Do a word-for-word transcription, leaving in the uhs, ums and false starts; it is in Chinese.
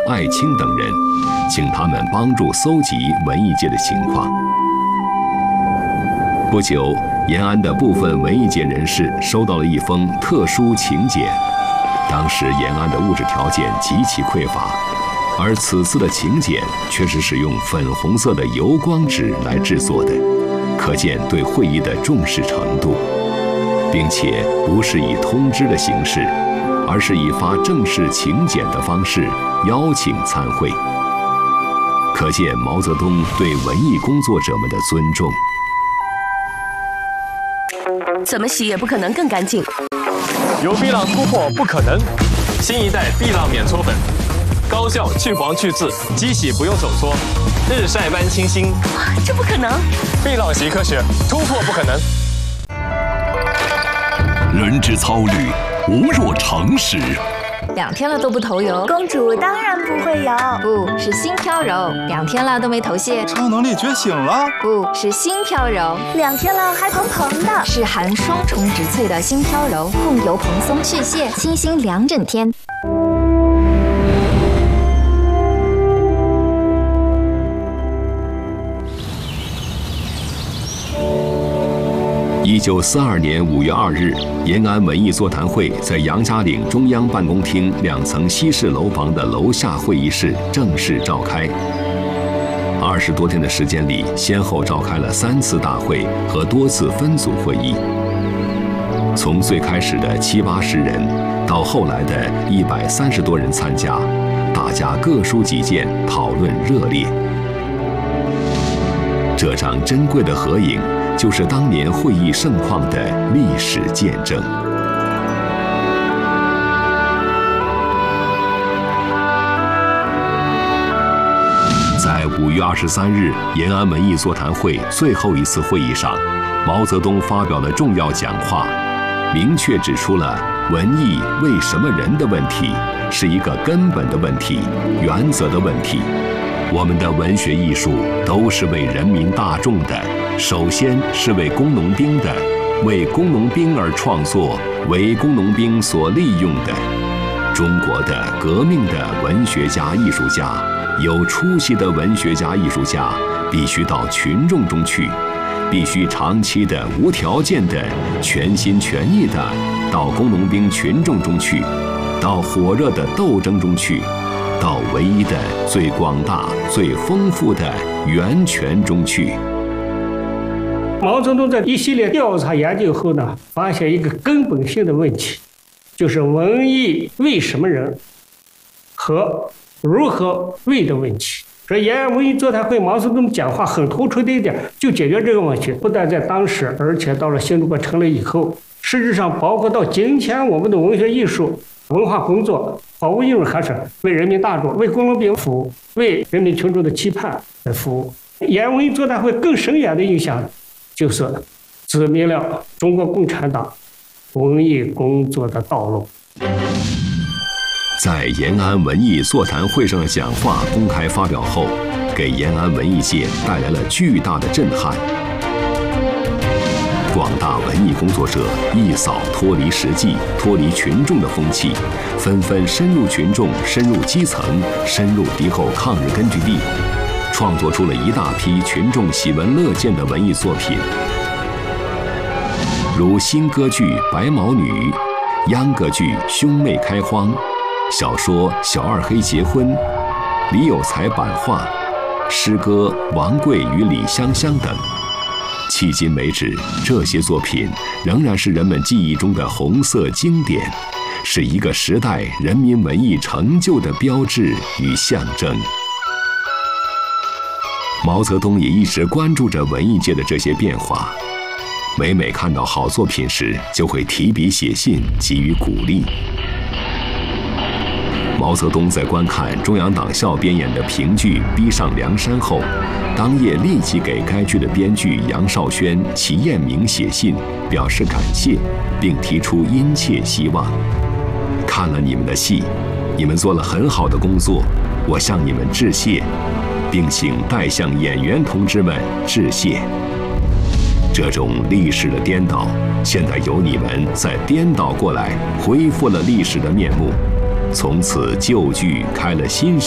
艾青等人，请他们帮助搜集文艺界的情况。不久，延安的部分文艺界人士收到了一封特殊请柬。当时延安的物质条件极其匮乏，而此次的请柬却是使用粉红色的油光纸来制作的，可见对会议的重视程度，并且不是以通知的形式，而是以发正式请柬的方式邀请参会，可见毛泽东对文艺工作者们的尊重。 怎么洗也不可能更干净。 有碧浪突破不可能，新一代碧浪免搓粉，高效去黄去渍，机洗不用手搓，日晒般清新。 这不可能！ 碧浪洗科学，突破不可能。 人之操虑，无若常识。 两天了都不头油， 公主当然不会有， 不是心飘柔。两天了都没头屑， 超能力觉醒了， 不是心飘柔。 两天了还蓬蓬的， 是含双重植萃的心飘柔，控油蓬松去屑，清新两整天。 一九四二年五月二日，延安文艺座谈会在杨家岭中央办公厅两层西式楼房的楼下会议室正式召开。二十多天的时间里，先后召开了三次大会和多次分组会议。从最开始的七八十人，到后来的一百三十多人参加，大家各抒己见，讨论热烈。这张珍贵的合影，就是当年会议盛况的历史见证。在五月二十三日延安文艺座谈会最后一次会议上，毛泽东发表了重要讲话，明确指出了文艺为什么人的问题是一个根本的问题、原则的问题。我们的文学艺术都是为人民大众的，首先是为工农兵的，为工农兵而创作，为工农兵所利用的。中国的革命的文学家、艺术家，有出息的文学家、艺术家，必须到群众中去，必须长期的、无条件的、全心全意的到工农兵群众中去，到火热的斗争中去，到唯一的、最广大、最丰富的源泉中去。 毛泽东在一系列调查研究后呢，发现一个根本性的问题，就是文艺为什么人和如何为的问题。这延安文艺座谈会，毛泽东讲话很突出的一点，就解决这个问题。不但在当时，而且到了新中国成立以后，事实上包括到今天，我们的文学艺术、文化工作，毫无疑问还是为人民大众、为工农兵服务，为人民群众的期盼来服务。延安文艺座谈会更深远的影响，就是指明了中国共产党文艺工作的道路。 在延安文艺座谈会上的讲话公开发表后，给延安文艺界带来了巨大的震撼。广大文艺工作者一扫脱离实际、脱离群众的风气，纷纷深入群众、深入基层、深入敌后抗日根据地，创作出了一大批群众喜闻乐见的文艺作品，如新歌剧《白毛女》、秧歌剧《兄妹开荒》、小说《小二黑结婚》、李有才版画、诗歌《王贵与李香香》等。迄今为止，这些作品仍然是人们记忆中的红色经典，是一个时代人民文艺成就的标志与象征。毛泽东也一直关注着文艺界的这些变化，每每看到好作品时，就会提笔写信给予鼓励。毛泽东在观看中央党校编演的评剧《逼上梁山》后，当夜立即给该剧的编剧杨少轩、齐彦明写信，表示感谢，并提出殷切希望。看了你们的戏，你们做了很好的工作，我向你们致谢，并请代向演员同志们致谢。这种历史的颠倒，现在由你们再颠倒过来，恢复了历史的面目。从此旧剧开了新